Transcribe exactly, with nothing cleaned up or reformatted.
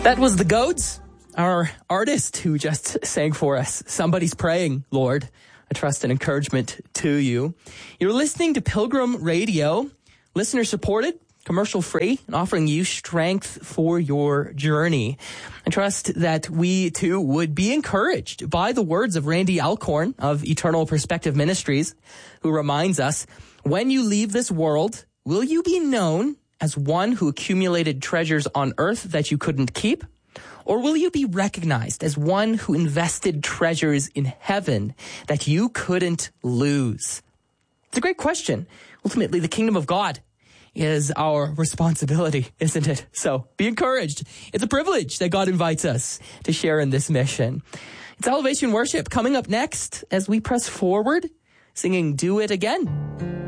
That was the Goats, our artist who just sang for us. Somebody's praying, Lord. I trust and encouragement to you. You're listening to Pilgrim Radio, listener supported, commercial free, and offering you strength for your journey. I trust that we too would be encouraged by the words of Randy Alcorn of Eternal Perspective Ministries, who reminds us, when you leave this world, will you be known as one who accumulated treasures on earth that you couldn't keep? Or will you be recognized as one who invested treasures in heaven that you couldn't lose? It's a great question. Ultimately, the kingdom of God is our responsibility, isn't it? So be encouraged. It's a privilege that God invites us to share in this mission. It's Elevation Worship coming up next as we press forward, singing Do It Again.